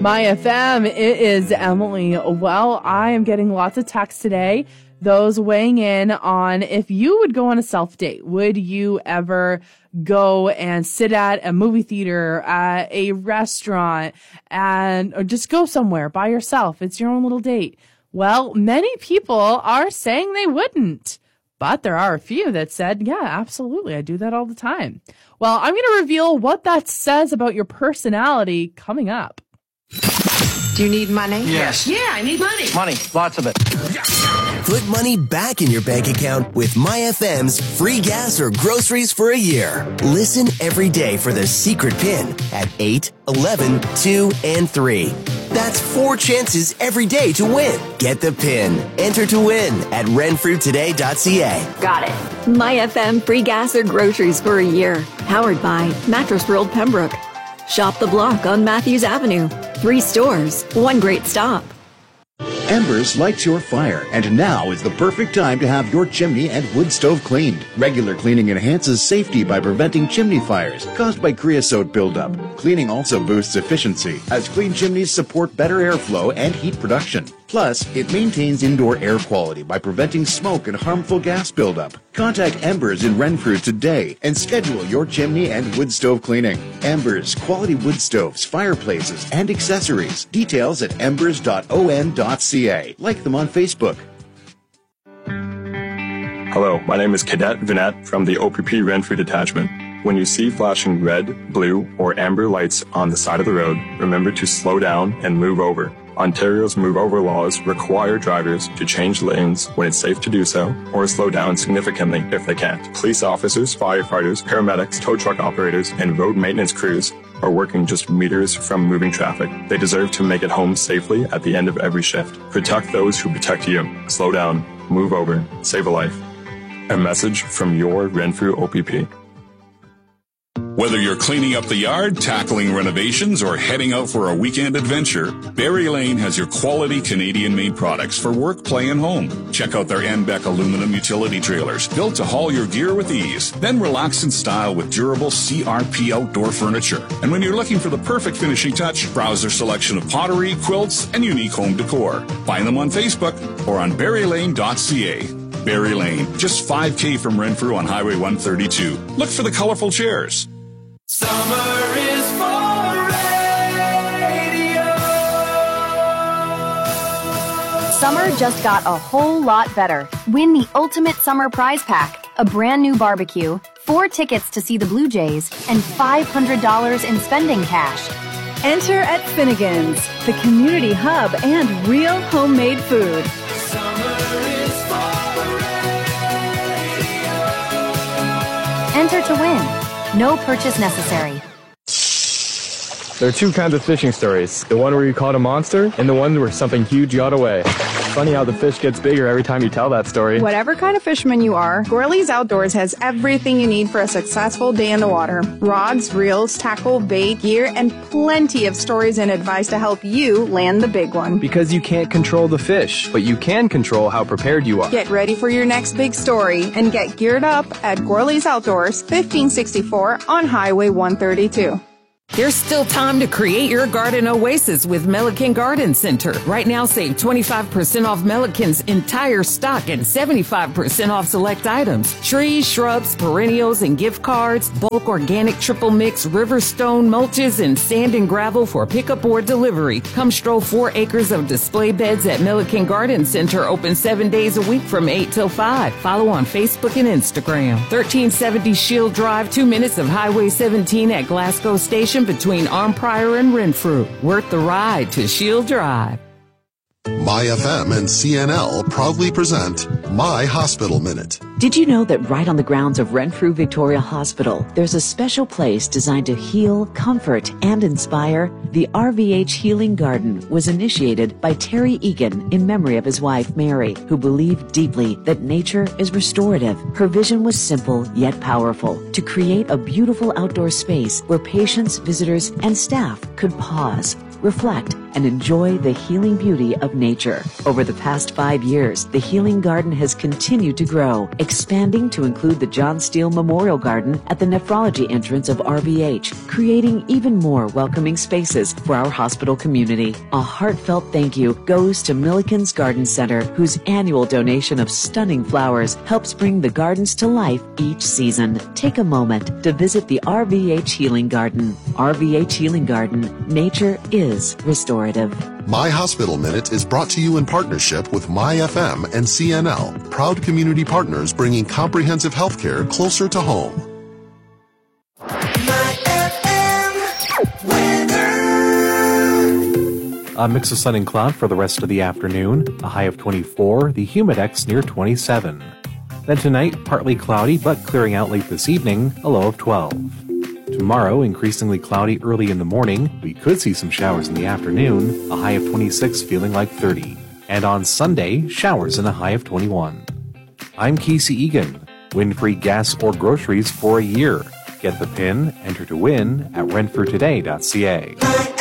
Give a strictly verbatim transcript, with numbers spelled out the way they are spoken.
My F M, it is Emily. Well, I am getting lots of texts today. Those weighing in on if you would go on a self-date. Would you ever go and sit at a movie theater, at a restaurant, and or just go somewhere by yourself? It's your own little date. Well, many people are saying they wouldn't. But there are a few that said, yeah, absolutely, I do that all the time. Well, I'm going to reveal what that says about your personality coming up. Do you need money? Yes. Yeah, I need money. Money, lots of it. Put money back in your bank account with My F M's free gas or groceries for a year. Listen every day for the secret pin at eight, eleven, two, and three. That's four chances every day to win. Get the pin. Enter to win at renfrew today dot c a. Got it. My F M free gas or groceries for a year. Powered by Mattress World Pembroke. Shop the block on Matthews Avenue. Three stores, one great stop. Embers lights your fire, and now is the perfect time to have your chimney and wood stove cleaned. Regular cleaning enhances safety by preventing chimney fires caused by creosote buildup. Cleaning also boosts efficiency, as clean chimneys support better airflow and heat production. Plus, it maintains indoor air quality by preventing smoke and harmful gas buildup. Contact Embers in Renfrew today and schedule your chimney and wood stove cleaning. Embers, quality wood stoves, fireplaces, and accessories. Details at embers dot o n dot c a. Like them on Facebook. Hello, my name is Cadet Vinette from the O P P Renfrew Detachment. When you see flashing red, blue, or amber lights on the side of the road, remember to slow down and move over. Ontario's move over laws require drivers to change lanes when it's safe to do so, or slow down significantly if they can't. Police officers, firefighters, paramedics, tow truck operators, and road maintenance crews are working just meters from moving traffic. They deserve to make it home safely at the end of every shift. Protect those who protect you. Slow down, move over, save a life. A message from your Renfrew O P P. Whether you're cleaning up the yard, tackling renovations, or heading out for a weekend adventure, Berry Lane has your quality Canadian-made products for work, play, and home. Check out their Enbeck aluminum utility trailers, built to haul your gear with ease. Then relax in style with durable C R P outdoor furniture. And when you're looking for the perfect finishing touch, browse their selection of pottery, quilts, and unique home decor. Find them on Facebook or on berry lane dot c a. Berry Lane, just five K from Renfrew on Highway one thirty-two. Look for the colorful chairs. Summer is for radio. Summer just got a whole lot better. Win the ultimate summer prize pack, a brand new barbecue, four tickets to see the Blue Jays, and five hundred dollars in spending cash. Enter at Finnegan's, the community hub and real homemade food. Summer is for radio. Enter to win. No purchase necessary. There are two kinds of fishing stories. The one where you caught a monster and the one where something huge got away. Funny how the fish gets bigger every time you tell that story. Whatever kind of fisherman you are, Gorley's Outdoors has everything you need for a successful day in the water. Rods, reels, tackle, bait, gear, and plenty of stories and advice to help you land the big one. Because you can't control the fish, but you can control how prepared you are. Get ready for your next big story and get geared up at Gorley's Outdoors, fifteen sixty-four on Highway one thirty-two. There's still time to create your garden oasis with Milliken Garden Center. Right now, save twenty-five percent off Milliken's entire stock and seventy-five percent off select items. Trees, shrubs, perennials, and gift cards, bulk organic triple mix, riverstone mulches, and sand and gravel for pickup or delivery. Come stroll four acres of display beds at Milliken Garden Center, open seven days a week from eight till five. Follow on Facebook and Instagram. thirteen seventy Shield Drive, two minutes of Highway seventeen at Glasgow Station, between Arnprior and Renfrew. Worth the ride to Shield Drive. My F M and C N L proudly present My Hospital Minute. Did you know that right on the grounds of Renfrew Victoria Hospital, there's a special place designed to heal, comfort, and inspire? The R V H Healing Garden was initiated by Terry Egan in memory of his wife, Mary, who believed deeply that nature is restorative. Her vision was simple yet powerful, to create a beautiful outdoor space where patients, visitors, and staff could pause, reflect, and enjoy the healing beauty of nature. Over the past five years, the Healing Garden has continued to grow, expanding to include the John Steele Memorial Garden at the nephrology entrance of R V H, creating even more welcoming spaces for our hospital community. A heartfelt thank you goes to Milliken's Garden Center, whose annual donation of stunning flowers helps bring the gardens to life each season. Take a moment to visit the R V H Healing Garden. R V H Healing Garden. Nature is restorative. My Hospital Minute is brought to you in partnership with MyFM and C N L, proud community partners bringing comprehensive healthcare closer to home. A mix of sun and cloud for the rest of the afternoon, a high of twenty-four, the humidex near twenty-seven. Then tonight, partly cloudy but clearing out late this evening, a low of twelve. Tomorrow, increasingly cloudy early in the morning, we could see some showers in the afternoon, a high of twenty-six feeling like thirty. And on Sunday, showers and a high of twenty-one. I'm Casey Egan. Win free gas or groceries for a year. Get the pin, enter to win at renfrew today dot c a.